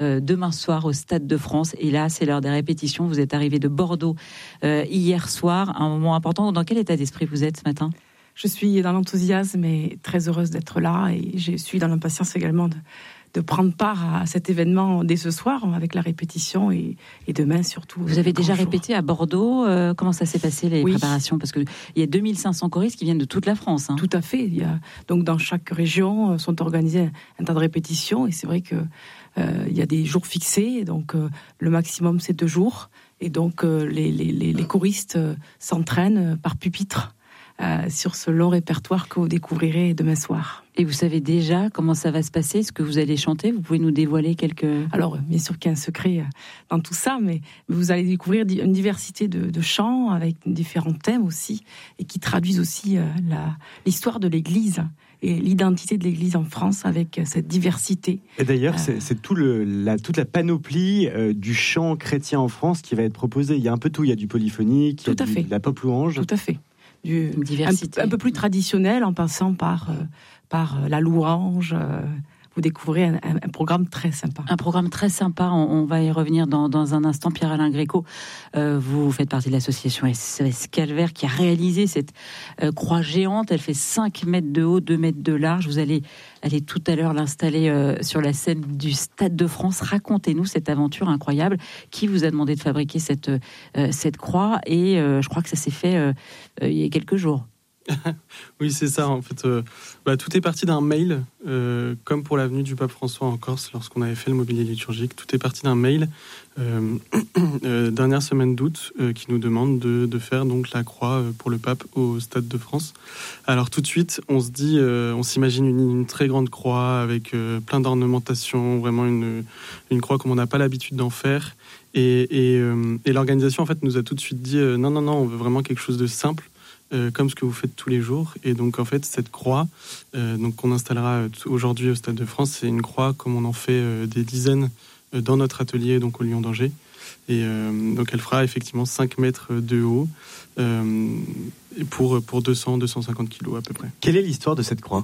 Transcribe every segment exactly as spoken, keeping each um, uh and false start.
euh, demain soir au Stade de France. Et là, c'est l'heure des répétitions. Vous êtes arrivé de Bordeaux euh, hier soir, un moment important. Dans quel état d'esprit vous êtes ce matin ? Je suis dans l'enthousiasme et très heureuse d'être là. Et je suis dans l'impatience également de, de prendre part à cet événement dès ce soir, avec la répétition et, et demain surtout. Vous avez déjà jour. répété à Bordeaux. Euh, comment ça s'est passé, les oui. préparations ? Parce qu'il y a deux mille cinq cents choristes qui viennent de toute la France. Hein. Tout à fait. Il y a, donc dans chaque région sont organisés un, un tas de répétitions. Et c'est vrai qu'il euh, y a des jours fixés. Donc euh, le maximum, c'est deux jours. Et donc euh, les, les, les, les choristes euh, s'entraînent par pupitre. Euh, sur ce long répertoire que vous découvrirez demain soir. Et vous savez déjà comment ça va se passer ? Est-ce que vous allez chanter ? Vous pouvez nous dévoiler quelques... Alors, bien sûr qu'il y a un secret dans tout ça, mais vous allez découvrir une diversité de, de chants avec différents thèmes aussi, et qui traduisent aussi euh, la, l'histoire de l'Église et l'identité de l'Église en France avec cette diversité. Et d'ailleurs, euh... c'est, c'est tout le, la, toute la panoplie euh, du chant chrétien en France qui va être proposée. Il y a un peu tout, il y a du polyphonique, il y a du, de la pop louange. Tout à fait. Du, un, un peu plus traditionnel en passant par, euh, par la louange. Euh, vous découvrez un, un, un programme très sympa. Un programme très sympa, on, on va y revenir dans, dans un instant. Pierre-Alain Gréco, euh, vous faites partie de l'association S O S Calvaire qui a réalisé cette euh, croix géante. Elle fait cinq mètres de haut, deux mètres de large. Vous allez aller tout à l'heure l'installer euh, sur la scène du Stade de France. Racontez-nous cette aventure incroyable. Qui vous a demandé de fabriquer cette, euh, cette croix ? Et euh, je crois que ça s'est fait euh, euh, il y a quelques jours. Oui, c'est ça. En fait, euh, bah, tout est parti d'un mail, euh, comme pour l'avenue du Pape François en Corse, lorsqu'on avait fait le mobilier liturgique. Tout est parti d'un mail, euh, euh, dernière semaine d'août, euh, qui nous demande de, de faire donc la croix pour le pape au Stade de France. Alors tout de suite, on se dit, euh, on s'imagine une, une très grande croix avec euh, plein d'ornementations, vraiment une, une croix comme on n'a pas l'habitude d'en faire. Et, et, euh, et l'organisation en fait nous a tout de suite dit euh, non, non, non, on veut vraiment quelque chose de simple. Euh, comme ce que vous faites tous les jours. Et donc, en fait, cette croix euh, donc, qu'on installera aujourd'hui au Stade de France, c'est une croix comme on en fait euh, des dizaines euh, dans notre atelier, donc au Lion d'Angers. Et euh, donc, elle fera effectivement cinq mètres de haut euh, pour, pour deux cents à deux cent cinquante kilos à peu près. Quelle est l'histoire de cette croix ?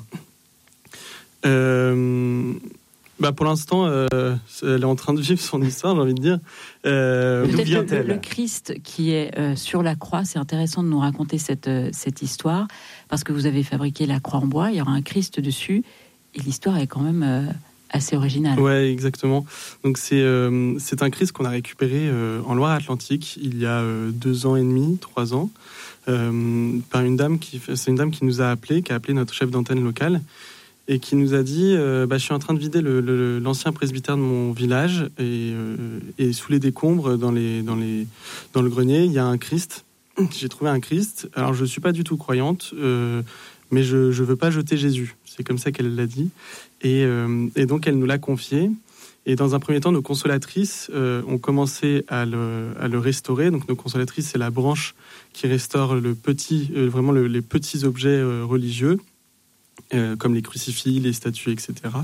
euh, Bah pour l'instant, euh, elle est en train de vivre son histoire, j'ai envie de dire. Euh, D'où vient-elle ? Le, le Christ qui est euh, sur la croix, c'est intéressant de nous raconter cette, euh, cette histoire, parce que vous avez fabriqué la croix en bois, il y aura un Christ dessus, et l'histoire est quand même euh, assez originale. Ouais, exactement. Donc c'est, euh, c'est un Christ qu'on a récupéré euh, en Loire-Atlantique, il y a euh, deux ans et demi, trois ans, euh, par une dame qui, c'est une dame qui nous a appelé, qui a appelé notre chef d'antenne locale, et qui nous a dit euh, bah, « Je suis en train de vider le, le, l'ancien presbytère de mon village et, euh, et sous les décombres, dans, les, dans, les, dans le grenier, il y a un Christ. J'ai trouvé un Christ. Alors, je ne suis pas du tout croyante, euh, mais je ne veux pas jeter Jésus. » C'est comme ça qu'elle l'a dit. Et, euh, et donc, elle nous l'a confié. Et dans un premier temps, nos consolatrices euh, ont commencé à le, à le restaurer. Donc, nos consolatrices, c'est la branche qui restaure le petit, euh, vraiment le, les petits objets euh, religieux. Euh, comme les crucifix, les statues, et cetera.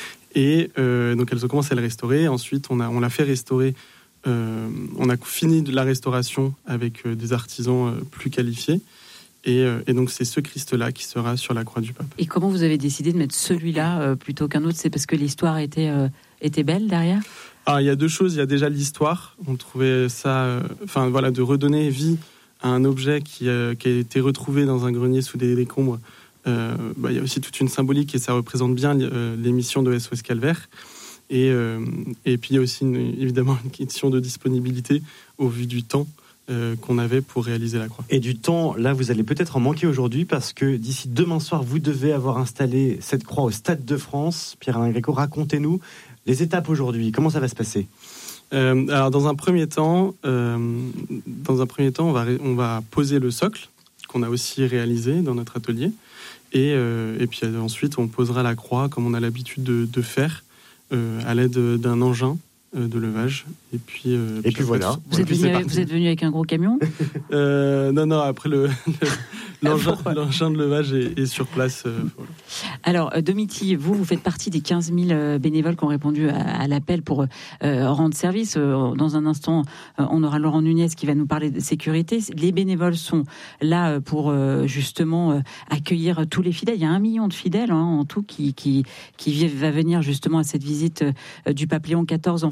Et euh, donc elles ont commencé à le restaurer. Ensuite, on, a, on l'a fait restaurer. Euh, on a fini de la restauration avec euh, des artisans euh, plus qualifiés. Et, euh, et donc c'est ce Christ-là qui sera sur la croix du pape. Et comment vous avez décidé de mettre celui-là euh, plutôt qu'un autre ? C'est parce que l'histoire était, euh, était belle derrière ? Alors il y a deux choses. Il y a déjà l'histoire. On trouvait ça... Enfin euh, voilà, de redonner vie à un objet qui, euh, qui a été retrouvé dans un grenier sous des décombres. Euh, bah, il y a aussi toute une symbolique et ça représente bien euh, l'émission de S O S Calvaire. Et, euh, et puis il y a aussi une, évidemment une question de disponibilité au vu du temps euh, qu'on avait pour réaliser la croix. Et du temps, là vous allez peut-être en manquer aujourd'hui parce que d'ici demain soir vous devez avoir installé cette croix au Stade de France. Pierre-Alain Gréco, racontez-nous les étapes aujourd'hui, comment ça va se passer ? euh, Alors dans un premier temps, euh, dans un premier temps on va, on va poser le socle qu'on a aussi réalisé dans notre atelier. Et, euh, et puis ensuite, on posera la croix comme on a l'habitude de, de faire, euh, à l'aide d'un engin euh, de levage. Et puis, euh, et puis, puis voilà. Vous, êtes venu avec, vous êtes venu avec un gros camion euh, Non, non, après le, le, l'engin, l'engin de levage est, est sur place. Euh, voilà. Alors, Domiti, vous, vous faites partie des quinze mille bénévoles qui ont répondu à, à l'appel pour euh, rendre service. Dans un instant, on aura Laurent Nunez qui va nous parler de sécurité. Les bénévoles sont là pour euh, justement accueillir tous les fidèles. Il y a un million de fidèles hein, en tout qui, qui, qui va venir justement à cette visite euh, du pape Léon quatorze en